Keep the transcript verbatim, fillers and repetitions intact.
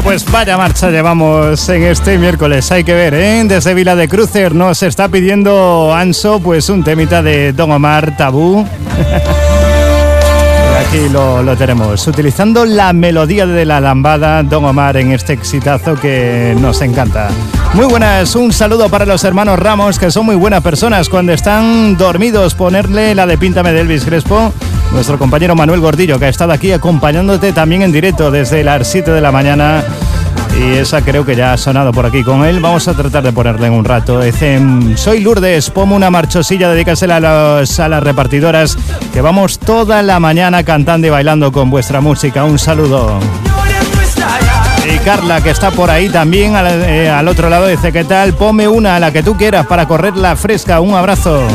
Bueno, pues vaya marcha llevamos en este miércoles, hay que ver, ¿eh? Desde Vila de Crucer nos está pidiendo Anso pues un temita de Don Omar, Tabú. Aquí lo, lo tenemos, utilizando la melodía de la lambada, Don Omar en este exitazo que nos encanta. Muy buenas, un saludo para los hermanos Ramos, que son muy buenas personas. Cuando están dormidos, ponerle la de Píntame de Elvis Crespo. Nuestro compañero Manuel Gordillo, que ha estado aquí acompañándote también en directo desde las siete de la mañana. Y esa creo que ya ha sonado por aquí con él. Vamos a tratar de ponerle en un rato. Dicen, soy Lourdes, ponme una marchosilla, dedícasela a, los, a las repartidoras, que vamos toda la mañana cantando y bailando con vuestra música. Un saludo. Y Carla, que está por ahí también al, eh, al otro lado, dice, ¿qué tal? Ponme una, a la que tú quieras, para correr la fresca. Un abrazo.